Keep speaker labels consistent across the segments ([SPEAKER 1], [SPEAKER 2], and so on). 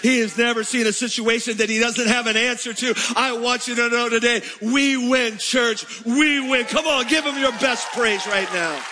[SPEAKER 1] He has never seen a situation that he doesn't have an answer to. I want you to know today, we win, church. We win. Come on, give him your best praise right now.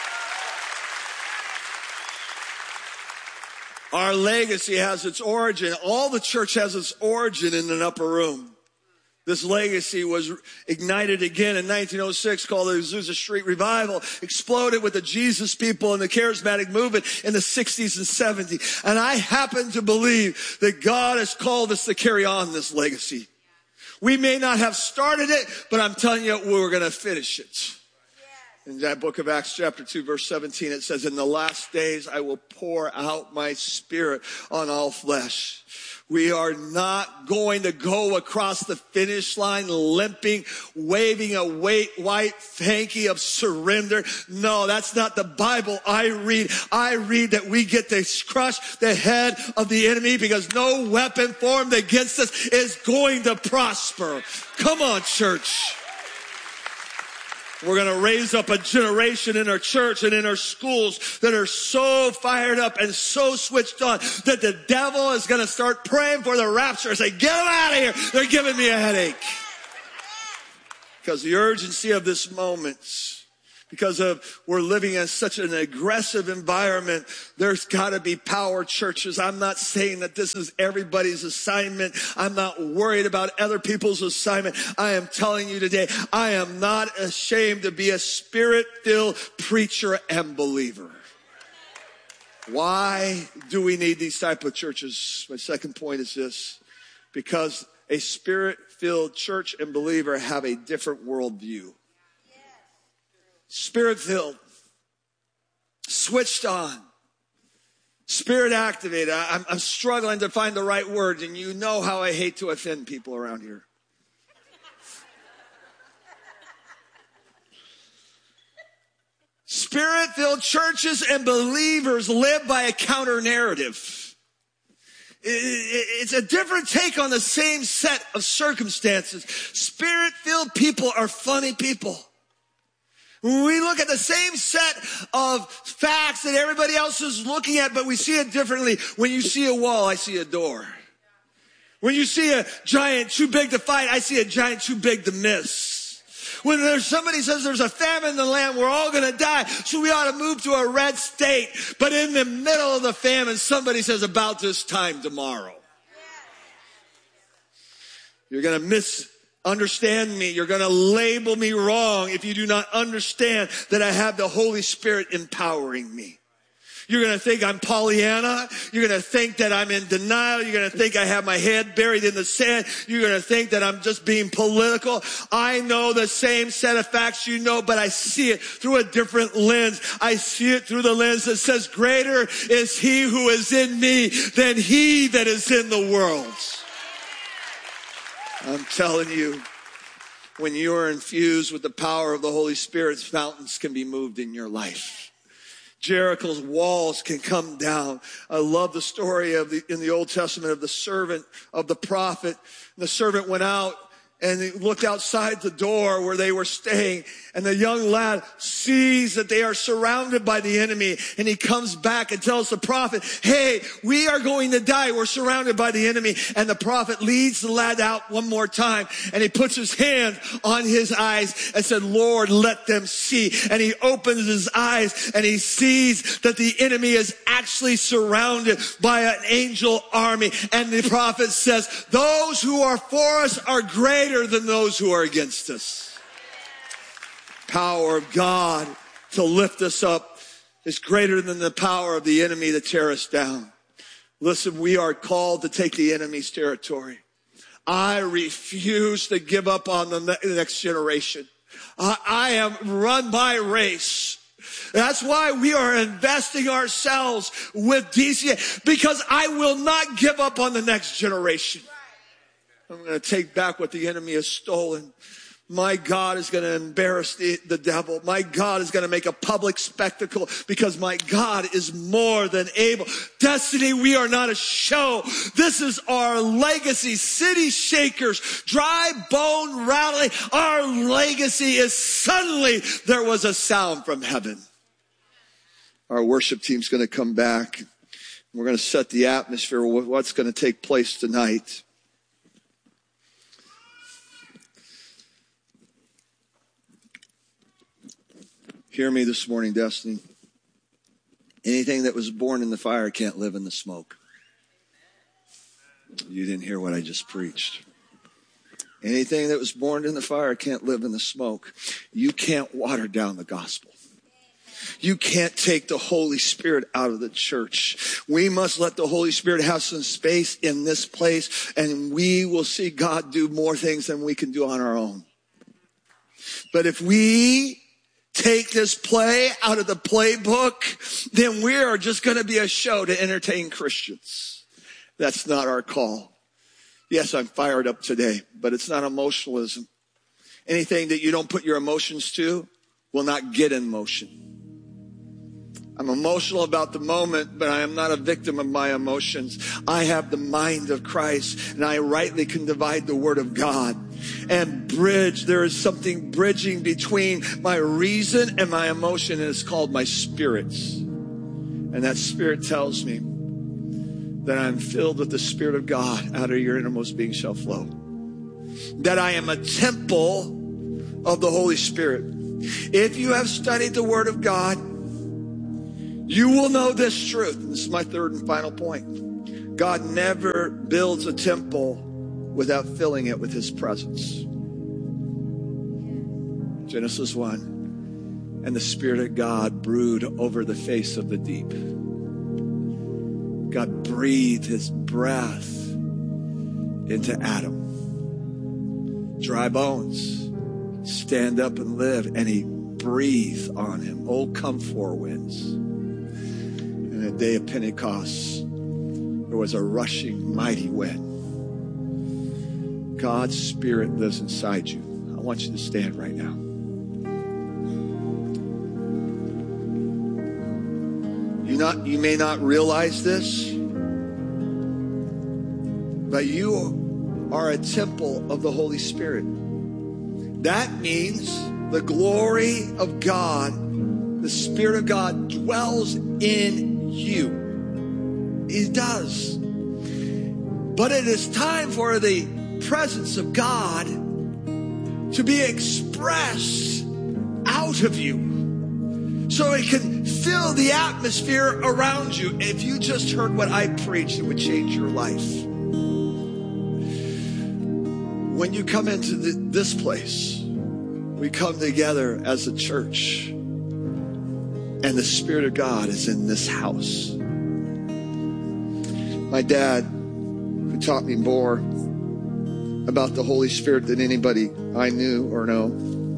[SPEAKER 1] Our legacy has its origin. All the church has its origin in an upper room. This legacy was ignited again in 1906, called the Azusa Street Revival, exploded with the Jesus people and the charismatic movement in the 60s and 70s. And I happen to believe that God has called us to carry on this legacy. We may not have started it, but I'm telling you, we're going to finish it. In that book of Acts chapter 2, verse 17, it says, in the last days, I will pour out my spirit on all flesh. We are not going to go across the finish line limping, waving a white hanky of surrender. No, that's not the Bible I read. I read that we get to crush the head of the enemy because no weapon formed against us is going to prosper. Come on, church. We're going to raise up a generation in our church and in our schools that are so fired up and so switched on that the devil is going to start praying for the rapture and say, get them out of here. They're giving me a headache. Because the urgency of this moment, because of we're living in such an aggressive environment, there's got to be power churches. I'm not saying that this is everybody's assignment. I'm not worried about other people's assignment. I am telling you today, I am not ashamed to be a spirit-filled preacher and believer. Why do we need these type of churches? My second point is this: because a spirit-filled church and believer have a different worldview. Spirit-filled, switched on, spirit activated. I'm struggling to find the right word, and you know how I hate to offend people around here. Spirit-filled churches and believers live by a counter narrative. It's a different take on the same set of circumstances. Spirit-filled people are funny people. We look at the same set of facts that everybody else is looking at, but we see it differently. When you see a wall, I see a door. When you see a giant too big to fight, I see a giant too big to miss. When there's somebody says there's a famine in the land, we're all going to die, so we ought to move to a red state. But in the middle of the famine, somebody says about this time tomorrow. You're going to misunderstand me. You're going to label me wrong if you do not understand that I have the Holy Spirit empowering me. You're going to think I'm Pollyanna. You're going to think that I'm in denial. You're going to think I have my head buried in the sand. You're going to think that I'm just being political. I know the same set of facts you know, but I see it through a different lens. I see it through the lens that says, greater is he who is in me than he that is in the world. I'm telling you, when you are infused with the power of the Holy Spirit, fountains can be moved in your life. Jericho's walls can come down. I love the story in the Old Testament of the servant of the prophet. The servant went out and he looked outside the door where they were staying, and the young lad sees that they are surrounded by the enemy, and he comes back and tells the prophet, hey, we are going to die. We're surrounded by the enemy. And the prophet leads the lad out one more time, and he puts his hand on his eyes and said, Lord, let them see. And he opens his eyes and he sees that the enemy is actually surrounded by an angel army. And the prophet says, those who are for us are greater than those who are against us. Power of God to lift us up is greater than the power of the enemy to tear us down. Listen, we are called to take the enemy's territory. I refuse to give up on the next generation. I am run my race. That's why we are investing ourselves with DCA, because I will not give up on the next generation. I'm going to take back what the enemy has stolen. My God is going to embarrass the devil. My God is going to make a public spectacle, because my God is more than able. Destiny, we are not a show. This is our legacy. City shakers, dry bone rattling. Our legacy is suddenly there was a sound from heaven. Our worship team's going to come back. We're going to set the atmosphere with what's going to take place tonight. Hear me this morning, Destiny. Anything that was born in the fire can't live in the smoke. You didn't hear what I just preached. Anything that was born in the fire can't live in the smoke. You can't water down the gospel. You can't take the Holy Spirit out of the church. We must let the Holy Spirit have some space in this place, and we will see God do more things than we can do on our own. But if we take this play out of the playbook, then we are just going to be a show to entertain Christians. That's not our call. Yes, I'm fired up today, but it's not emotionalism. Anything that you don't put your emotions to will not get in motion. I'm emotional about the moment, but I am not a victim of my emotions. I have the mind of Christ, and I rightly can divide the word of God and bridge. There is something bridging between my reason and my emotion, and it's called my spirit. And that spirit tells me that I'm filled with the Spirit of God. Out of your innermost being shall flow. That I am a temple of the Holy Spirit. If you have studied the Word of God, you will know this truth. This is my third and final point. God never builds a temple without filling it with His presence. Genesis 1. And the Spirit of God brooded over the face of the deep. God breathed His breath into Adam. Dry bones, stand up and live. And He breathed on him. Oh, come four winds. And the day of Pentecost, there was a rushing mighty wind. God's Spirit lives inside you. I want you to stand right now. You may not realize this, but you are a temple of the Holy Spirit. That means the glory of God, the Spirit of God dwells in you. He does. But it is time for the presence of God to be expressed out of you, so it can fill the atmosphere around you. If you just heard what I preached, it would change your life. When you come into this place, we come together as a church, and the Spirit of God is in this house. My dad, who taught me more about the Holy Spirit than anybody I knew or know,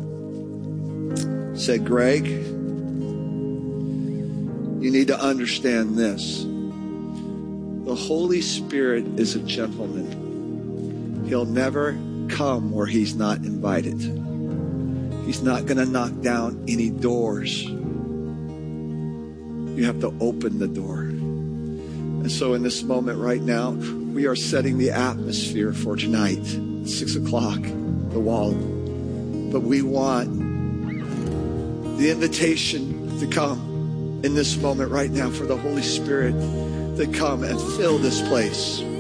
[SPEAKER 1] said, Greg, you need to understand this. The Holy Spirit is a gentleman. He'll never come where He's not invited. He's not going to knock down any doors. You have to open the door. And so in this moment right now, we are setting the atmosphere for tonight, 6 o'clock, the wall. But we want the invitation to come in this moment right now for the Holy Spirit to come and fill this place.